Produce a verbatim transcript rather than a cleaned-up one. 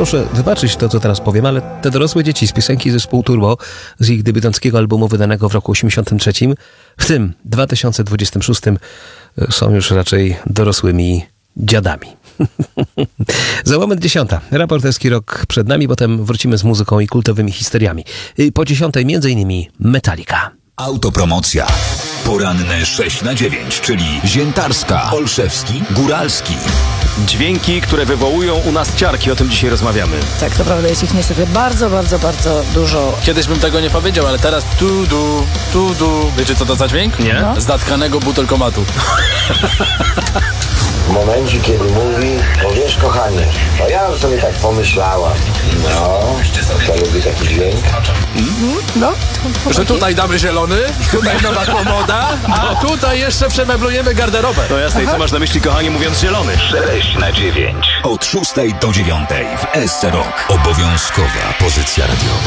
proszę wybaczyć to, co teraz powiem, ale te dorosłe dzieci z piosenki zespołu Turbo, z ich debiutanckiego albumu wydanego w roku osiemdziesiątym trzecim, w tym dwa tysiące dwudziestym szóstym, są już raczej dorosłymi dziadami. Za moment dziesiąta. Raporterski rok przed nami, potem wrócimy z muzyką i kultowymi historiami. Po dziesiątej między innymi Metallica. Autopromocja. Poranne sześć na dziewięć, czyli Ziętarska, Olszewski, Góralski. Dźwięki, które wywołują u nas ciarki, o tym dzisiaj rozmawiamy. Tak, to prawda, jest ich niestety bardzo, bardzo, bardzo dużo. Kiedyś bym tego nie powiedział, ale teraz tu du, tu du. Wiecie co to za dźwięk? Nie? No. Zatkanego butelkomatu. W momencie, kiedy mówi, bo wiesz, kochanie, to ja sobie tak pomyślałam. No, to lubię taki dźwięk. No, Że tutaj damy zielony, tutaj nowa komoda, a tutaj jeszcze przemeblujemy garderobę. No jasne, i co masz na myśli, kochanie, mówiąc zielony? sześć na dziewięć. Od szóstej do dziewiątej w S C Rock. Obowiązkowa pozycja radiowa.